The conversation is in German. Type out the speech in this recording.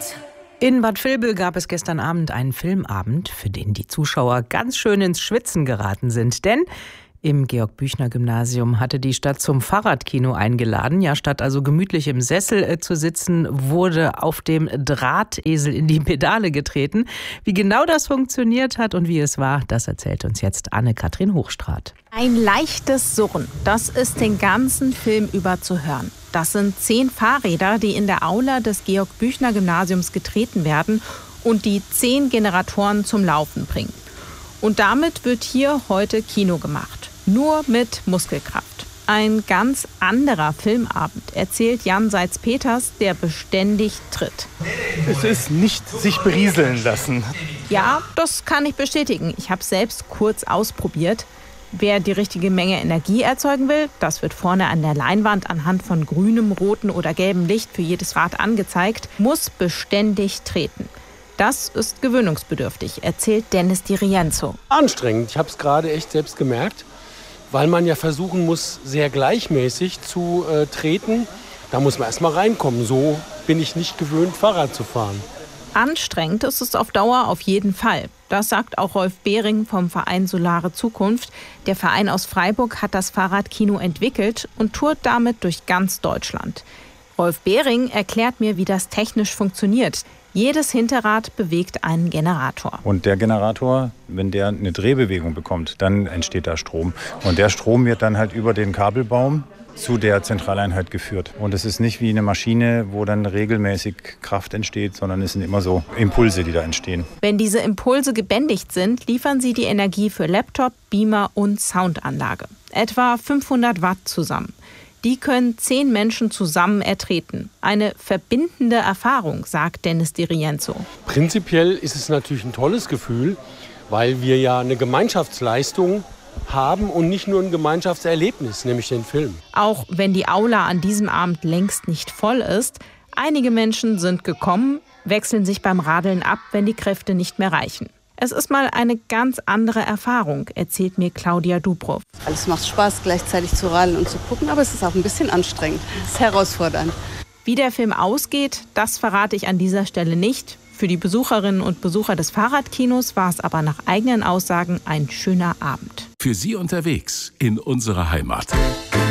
In Bad Vilbel gab es gestern Abend einen Filmabend, für den die Zuschauer ganz schön ins Schwitzen geraten sind. Denn im Georg-Büchner-Gymnasium hatte die Stadt zum Fahrradkino eingeladen. Ja, statt also gemütlich im Sessel zu sitzen, wurde auf dem Drahtesel in die Pedale getreten. Wie genau das funktioniert hat und wie es war, das erzählt uns jetzt Anne-Kathrin Hochstraat. Ein leichtes Surren, das ist den ganzen Film über zu hören. Das sind 10 Fahrräder, die in der Aula des Georg-Büchner-Gymnasiums getreten werden und die 10 Generatoren zum Laufen bringen. Und damit wird hier heute Kino gemacht. Nur mit Muskelkraft. Ein ganz anderer Filmabend, erzählt Jan Seitz-Peters, der beständig tritt. Es ist nicht sich berieseln lassen. Ja, das kann ich bestätigen. Ich habe selbst kurz ausprobiert. Wer die richtige Menge Energie erzeugen will, das wird vorne an der Leinwand anhand von grünem, rotem oder gelbem Licht für jedes Rad angezeigt, muss beständig treten. Das ist gewöhnungsbedürftig, erzählt Dennis Di Rienzo. Anstrengend, ich habe es gerade echt selbst gemerkt, weil man ja versuchen muss, sehr gleichmäßig zu treten. Da muss man erst mal reinkommen, so bin ich nicht gewöhnt, Fahrrad zu fahren. Anstrengend ist es auf Dauer auf jeden Fall. Das sagt auch Rolf Behring vom Verein Solare Zukunft. Der Verein aus Freiburg hat das Fahrradkino entwickelt und tourt damit durch ganz Deutschland. Rolf Behring erklärt mir, wie das technisch funktioniert. Jedes Hinterrad bewegt einen Generator. Und der Generator, wenn der eine Drehbewegung bekommt, dann entsteht da Strom. Und der Strom wird dann halt über den Kabelbaum zu der Zentraleinheit geführt. Und es ist nicht wie eine Maschine, wo dann regelmäßig Kraft entsteht, sondern es sind immer so Impulse, die da entstehen. Wenn diese Impulse gebändigt sind, liefern sie die Energie für Laptop, Beamer und Soundanlage. Etwa 500 Watt zusammen. Die können 10 Menschen zusammen ertreten. Eine verbindende Erfahrung, sagt Dennis Di Rienzo. Prinzipiell ist es natürlich ein tolles Gefühl, weil wir ja eine Gemeinschaftsleistung haben und nicht nur ein Gemeinschaftserlebnis, nämlich den Film. Auch wenn die Aula an diesem Abend längst nicht voll ist, einige Menschen sind gekommen, wechseln sich beim Radeln ab, wenn die Kräfte nicht mehr reichen. Es ist mal eine ganz andere Erfahrung, erzählt mir Claudia Dubrow. Es macht Spaß, gleichzeitig zu radeln und zu gucken, aber es ist auch ein bisschen anstrengend. Es ist herausfordernd. Wie der Film ausgeht, das verrate ich an dieser Stelle nicht. Für die Besucherinnen und Besucher des Fahrradkinos war es aber nach eigenen Aussagen ein schöner Abend. Für Sie unterwegs in unserer Heimat.